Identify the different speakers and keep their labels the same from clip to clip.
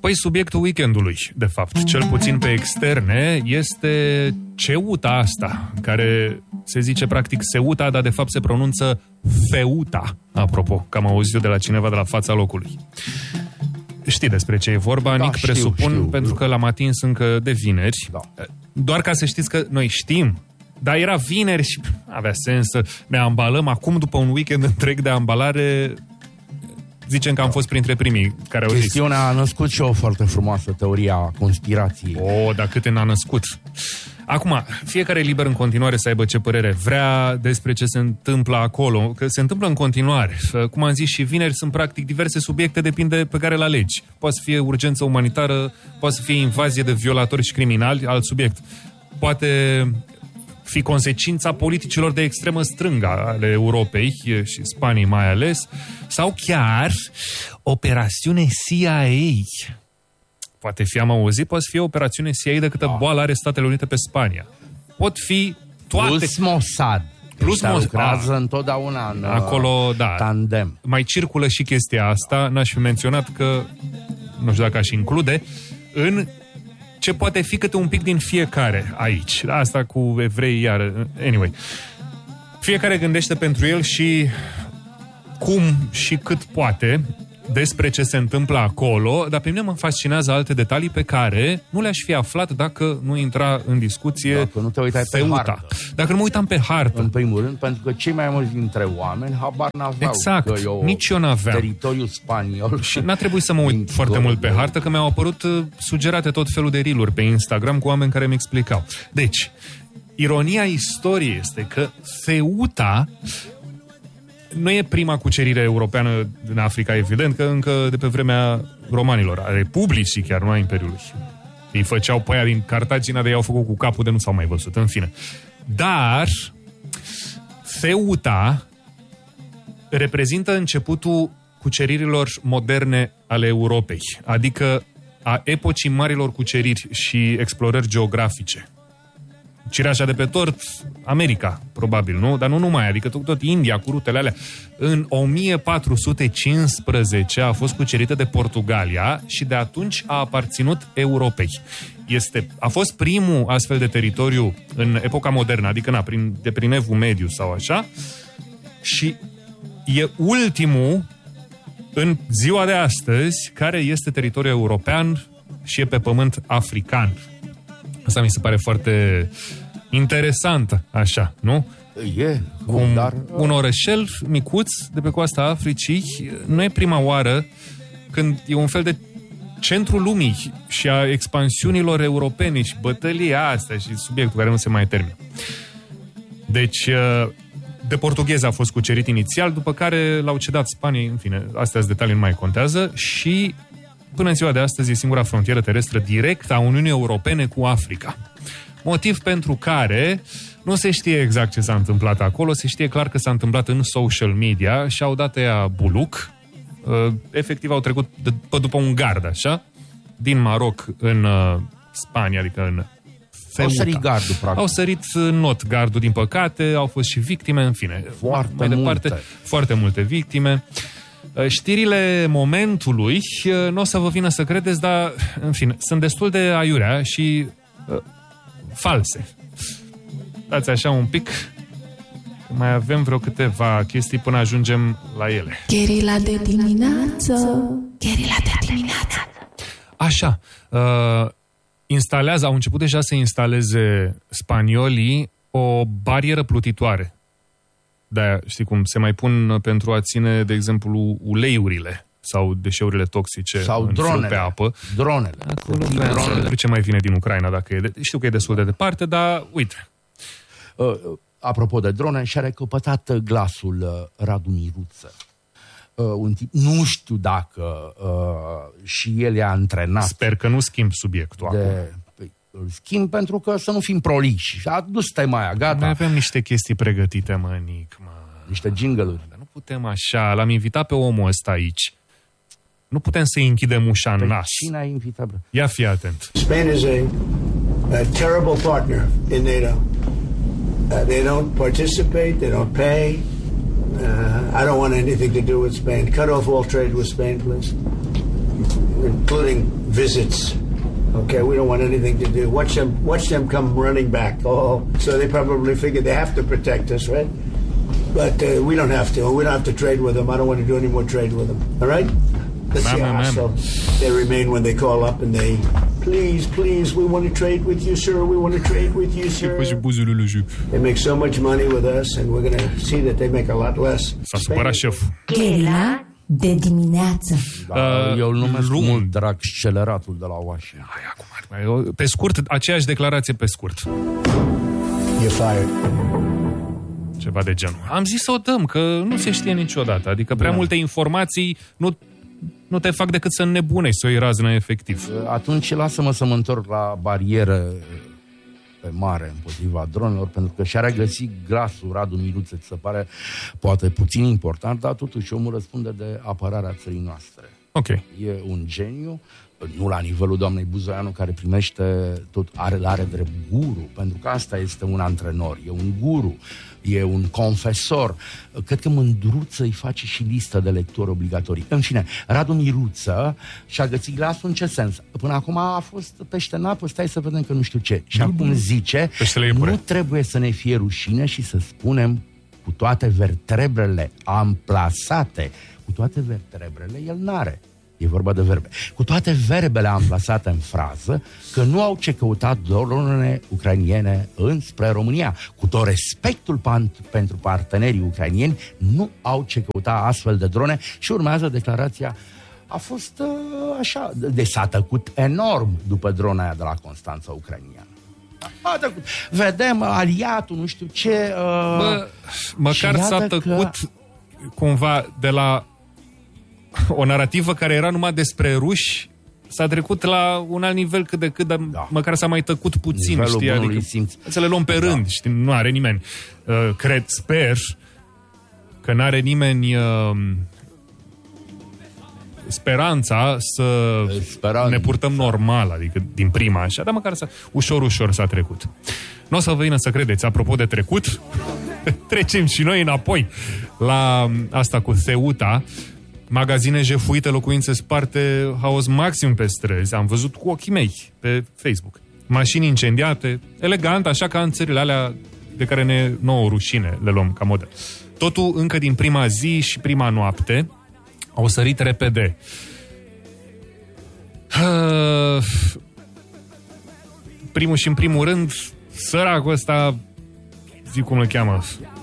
Speaker 1: Păi subiectul weekendului, de fapt, cel puțin pe externe, este Ceuta asta, care se zice practic Ceuta, dar de fapt se pronunță Feuta, apropo, că am auzit de la cineva de la fața locului. Știi despre ce e vorba, da, Nic, presupun, știu. Pentru că l-am atins încă de vineri. Da. Doar ca să știți că noi știm, dar era vineri și avea sens să ne ambalăm. Acum, după un weekend întreg de ambalare, zicem că am fost printre primii care au zis.
Speaker 2: Chestiunea a născut și o foarte frumoasă teorie a conspirației.
Speaker 1: Dar câte n-a născut. Acum, fiecare e liber în continuare să aibă ce părere vrea despre ce se întâmplă acolo, că se întâmplă în continuare. Cum am zis și vineri, sunt practic diverse subiecte, depinde pe care îl alegi. Poate să fie urgență umanitară, poate să fie invazie de violatori și criminali, alt subiect. Poate fi consecința politicilor de extremă strângă ale Europei și Spaniei mai ales, sau chiar operațiune CIA. Poate fi, am auzit, poate fi o operațiune CIA de câtă boală are Statele Unite pe Spania. Pot fi toate.
Speaker 2: Plus Mossad.
Speaker 1: Plus Mossad.
Speaker 2: Lucrează întotdeauna în
Speaker 1: acolo, da.
Speaker 2: Tandem.
Speaker 1: Mai circulă și chestia asta, n-aș fi menționat că, nu știu dacă aș include, în ce poate fi câte un pic din fiecare aici. Asta cu evrei, iar, anyway. Fiecare gândește pentru el și cum și cât poate despre ce se întâmplă acolo, dar pe mine mă fascinează alte detalii pe care nu le-aș fi aflat dacă nu intra în discuție
Speaker 2: dacă nu te uitai pe hartă.
Speaker 1: Dacă nu mă uitam pe hartă.
Speaker 2: În primul rând, pentru că cei mai mulți dintre oameni habar n-aveau.
Speaker 1: Exact,
Speaker 2: că
Speaker 1: nici eu n-aveam.
Speaker 2: Teritoriul spaniol.
Speaker 1: Și n-a trebuit să mă uit foarte mult pe hartă, că mi-au apărut sugerate tot felul de reel-uri pe Instagram cu oameni care mi explicau. Deci, ironia istoriei este că Ceuta nu e prima cucerire europeană din Africa, evident, că încă de pe vremea romanilor, a Republicii chiar, nu a Imperiului. Îi făceau pe aia din Cartagina, de i-au făcut cu capul de nu s-au mai văzut, în fine. Dar Ceuta reprezintă începutul cuceririlor moderne ale Europei, adică a epocii marilor cuceriri și explorări geografice. Cireașa de pe tort, America, probabil, nu? Dar nu numai, adică tot India, cu rutele alea. În 1415 a fost cucerită de Portugalia și de atunci a aparținut Europei. A fost primul astfel de teritoriu în epoca modernă, adică de prin Evul Mediu sau așa, și e ultimul în ziua de astăzi care este teritoriu european și e pe pământ african. Asta mi se pare foarte interesant, așa, nu? Un orășel micuț de pe coasta Africii nu e prima oară când e un fel de centrul lumii și a expansiunilor europene și bătălia astea și subiectul care nu se mai termină. Deci, de portughezi a fost cucerit inițial, după care l-au cedat Spaniei, în fine, astea detalii nu mai contează și până în ziua de astăzi e singura frontieră terestră directă a Uniunii Europene cu Africa. Motiv pentru care nu se știe exact ce s-a întâmplat acolo, se știe clar că s-a întâmplat în social media și au dat ea buluc. Efectiv au trecut după un gard, așa, din Maroc în Spania, adică în Ceuta.
Speaker 2: Au sărit gardul, practic.
Speaker 1: Au sărit not gardul, din păcate, au fost și victime, în fine. Foarte multe victime. Știrile momentului, nu o să vă vină să credeți, dar, în fine, sunt destul de aiurea și false. Dați așa un pic, mai avem vreo câteva chestii până ajungem la ele.
Speaker 3: Gherila de dimineață.
Speaker 1: Așa, au început deja să instaleze spaniolii o barieră plutitoare. De-aia, știi cum, se mai pun pentru a ține, de exemplu, uleiurile sau deșeurile toxice
Speaker 2: sau dronele,
Speaker 1: pe apă.
Speaker 2: Dronele.
Speaker 1: Acolo pentru ce mai vine din Ucraina, dacă e știu că e destul de departe, dar uite.
Speaker 2: Apropo de drone, și-a recăpătat glasul Radu Miruță. Un tip, nu știu dacă și el i-a antrenat.
Speaker 1: Sper că nu schimb subiectul acum.
Speaker 2: Îl schimb pentru că să nu fim proliși. A dus tema aia, gata.
Speaker 1: Noi avem niște chestii pregătite, Nic,
Speaker 2: niște jingle-uri.
Speaker 1: Nu putem așa, l-am invitat pe omul ăsta aici. Nu putem să-i închidem ușa în nas.
Speaker 2: Cine a invitat, bro?
Speaker 1: Ia fi atent.
Speaker 4: Spain is a terrible partner in NATO. They don't participate, they don't pay. I don't want anything to do with Spain. Cut off all trade with Spain, please. including visits. Okay, we don't want anything to do. Watch them come running back. Oh, so they probably figure they have to protect us, right? But we don't have to. We don't have to trade with them. I don't want to do any more trade with them. All right? Let's see how hostile they remain when they call up and they, please, we want to trade with you, sir. We want to trade with you, sir. They make so much money with us, and we're going to see that they make a lot less.
Speaker 1: S-a supărat șeful.
Speaker 3: Gela de dimineață.
Speaker 2: Eu îl numesc mult drag sceleratul de la Washington.
Speaker 1: Pe scurt, aceeași declarație pe scurt.
Speaker 4: You're fired.
Speaker 1: Ceva de genul. Am zis să o dăm, că nu se știe niciodată. Adică prea multe informații nu te fac decât să înnebunești, să o iei raznă efectiv.
Speaker 2: Atunci lasă-mă să mă întorc la barieră pe mare împotriva dronelor, pentru că și-a regăsit glasul Radu Miruță, ți se pare poate puțin important, dar totuși omul răspunde de apărarea țării noastre.
Speaker 1: Ok.
Speaker 2: E un geniu, nu la nivelul doamnei Buzoianu, care primește tot, are drept guru, pentru că asta este un antrenor, e un guru, e un confesor. Cred că Mândruță îi face și listă de lecturi obligatorii. În fine, Radu Miruță și-a găsit glasul în ce sens? Până acum a fost pește în apă, stai să vedem că nu știu ce. Și acum zice, nu trebuie să ne fie rușine și să spunem cu toate vertebrele amplasate, cu toate vertebrele el n-are. E vorba de verbe. Cu toate verbele amplasate în frază, că nu au ce căuta dronele ucrainiene înspre România. Cu tot respectul pentru partenerii ucrainieni, nu au ce căuta astfel de drone și urmează declarația. A fost așa, s-a tăcut enorm după drona aia de la Constanța ucrainiană. Vedem aliatul, nu știu ce...
Speaker 1: măcar s-a tăcut cumva de la o narativă care era numai despre ruși, s-a trecut la un alt nivel cât de cât, dar măcar s-a mai tăcut puțin,
Speaker 2: nivelul
Speaker 1: știi? Adică să le luăm pe rând, știi? Nu are nimeni. Sper că n-are nimeni speranța să ne purtăm normal, adică din prima așa, dar măcar ușor s-a trecut. Nu o să vă vină să credeți, apropo de trecut, trecem și noi înapoi la asta cu Ceuta. Magazine jefuite, locuințe sparte, haos maxim pe străzi. Am văzut cu ochii mei pe Facebook. Mașini incendiate, elegant, așa ca în țările alea de care nouă rușine le luăm ca model. Totul încă din prima zi și prima noapte au sărit repede. Primul și în primul rând, săracul ăsta, zic cum îl cheamă,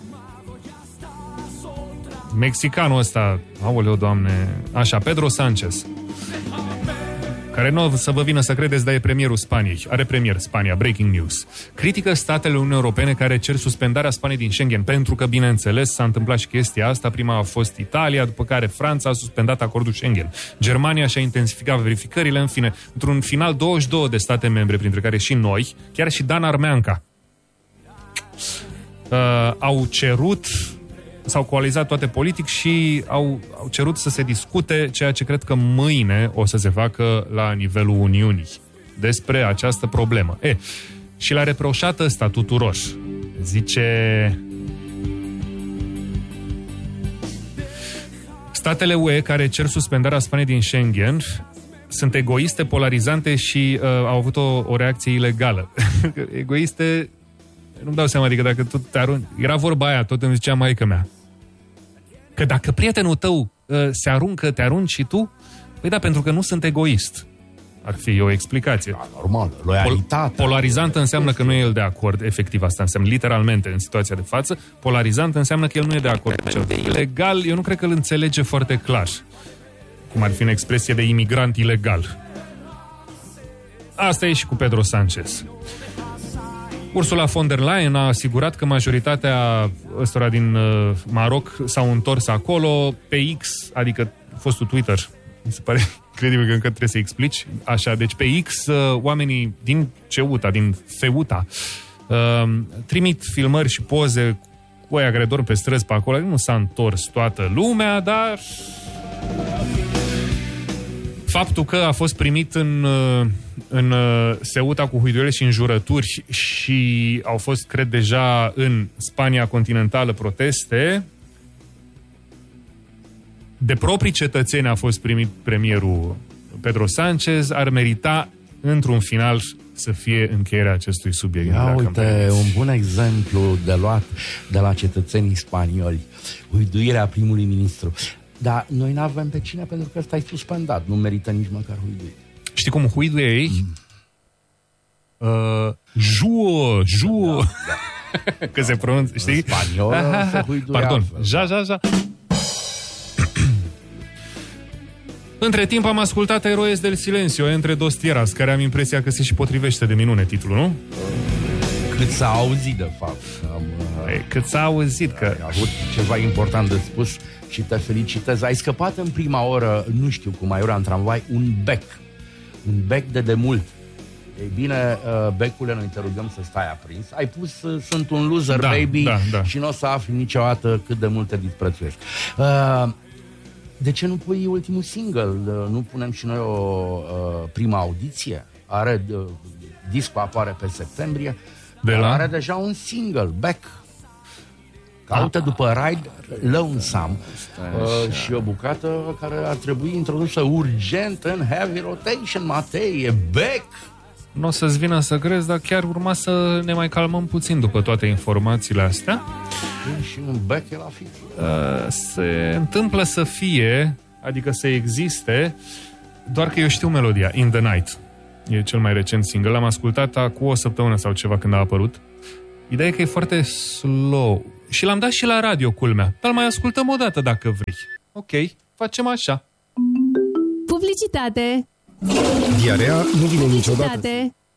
Speaker 1: mexicanul ăsta, aoleu, Doamne, așa, Pedro Sanchez, care nu o să vă vină să credeți, dar e premierul Spaniei. Are premier Spania, breaking news. Critică statele Uniunii Europene care cer suspendarea Spaniei din Schengen, pentru că, bineînțeles, s-a întâmplat și chestia asta. Prima a fost Italia, după care Franța a suspendat acordul Schengen. Germania și-a intensificat verificările, în fine, într-un final 22 de state membre, printre care și noi, chiar și Dan Armeanca, au cerut, s-au coalizat toate politic și au cerut să se discute ceea ce cred că mâine o să se facă la nivelul Uniunii despre această problemă. Și l-a reproșat ăsta tuturor. Zice: statele UE care cer suspendarea Spaniei din Schengen sunt egoiste, polarizante și au avut o reacție ilegală. Egoiste, nu-mi dau seama, adică dacă tu te arunci... Era vorba aia, tot îmi zicea maică mea, că dacă prietenul tău se aruncă, te arunci și tu, păi da, pentru că nu sunt egoist. Ar fi o explicație.
Speaker 2: Da, normal, loialitate.
Speaker 1: Polarizant înseamnă că nu e el de acord, efectiv asta înseamnă, literalmente, în situația de față. Polarizant înseamnă că el nu e de acord. Ilegal, eu nu cred că îl înțelege foarte clar. Cum ar fi în expresie de imigrant ilegal. Asta e și cu Pedro Sanchez. Ursula von der Leyen a asigurat că majoritatea ăstora din Maroc s-au întors acolo pe X, adică fostul Twitter. Mi se pare incredibil că încă trebuie să explici. Așa, deci pe X oamenii din Ceuta, din Ceuta, trimit filmări și poze cu aia care dorm pe străzi pe acolo. Nu s-a întors toată lumea, dar faptul că a fost primit în Ceuta cu huiduieli și înjurături și au fost, cred, deja în Spania continentală proteste, de proprii cetățeni a fost primit premierul Pedro Sanchez ar merita într-un final să fie încheierea acestui subiect.
Speaker 2: Ia uite, un bun exemplu de luat de la cetățenii spanioli. Huiduirea primului ministru. Dar noi nu avem pe cine pentru că ăsta e suspendat. Nu merită nici măcar huiduit.
Speaker 1: Știi cum huiduie ei? Juo. Da. Că se pronunță, știi?
Speaker 2: În spaniolă se huiduie.
Speaker 1: Pardon, ja. Între timp am ascultat Eroes del Silencio, Entre dos Tierras, care am impresia că se și potrivește de minune titlul, nu?
Speaker 2: Cât s-a auzit, de fapt.
Speaker 1: Cât s-a auzit că...
Speaker 2: Ai avut ceva important de spus și te felicitez. Ai scăpat în prima oră, nu știu cum, aiurea în tramvai, un bec de demult. Ei bine, becule, noi te rugăm să stai aprins. Ai pus Sunt un loser, baby, și nu o să afli niciodată cât de mult te disprețuiesc. De ce nu pui ultimul single? Nu punem și noi o prima audiție? Discul apare pe septembrie. Are deja un single, Back. Caută după Ride Lonesome și o bucată care ar trebui introdusă urgent în Heavy Rotation, Matei, e Back.
Speaker 1: Nu o să-ți vină să crezi, dar chiar urma să ne mai calmăm puțin după toate informațiile astea.
Speaker 2: Și un Back e la fi.
Speaker 1: Se întâmplă să fie, adică să existe, doar că eu știu melodia, In the Night. E cel mai recent single. L-am ascultat acum o săptămână sau ceva când a apărut. Ideea e că e foarte slow. Și l-am dat și la radio, culmea. Dar mai ascultăm o dată dacă vrei. Ok, facem așa.
Speaker 5: Publicitate.
Speaker 6: Diarea nu vine niciodată.